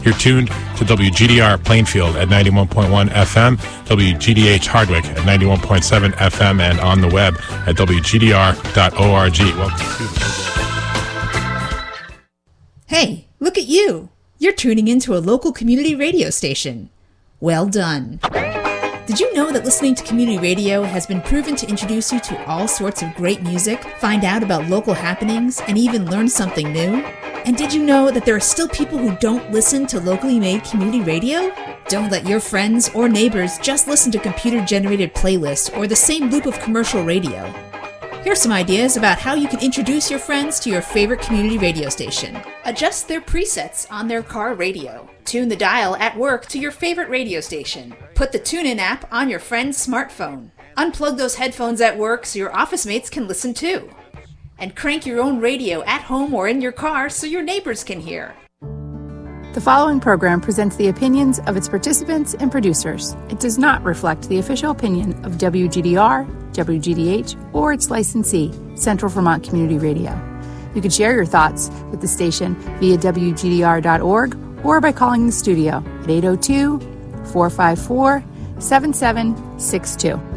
You're tuned to WGDR Plainfield at 91.1 FM, WGDH Hardwick at 91.7 FM, and on the web at WGDR.org. Welcome to Hey, look at you. You're tuning into a local community radio station. Well done. Did you know that listening to community radio has been proven to introduce you to all sorts of great music, find out about local happenings, and even learn something new? And did you know that there are still people who don't listen to locally made community radio? Don't let your friends or neighbors just listen to computer-generated playlists or the same loop of commercial radio. Here's some ideas about how you can introduce your friends to your favorite community radio station. Adjust their presets on their car radio. Tune the dial at work to your favorite radio station. Put the TuneIn app on your friend's smartphone. Unplug those headphones at work so your office mates can listen too. And crank your own radio at home or in your car so your neighbors can hear. The following program presents the opinions of its participants and producers. It does not reflect the official opinion of WGDR, WGDH, or its licensee, Central Vermont Community Radio. You can share your thoughts with the station via WGDR.org or by calling the studio at 802-454-7762.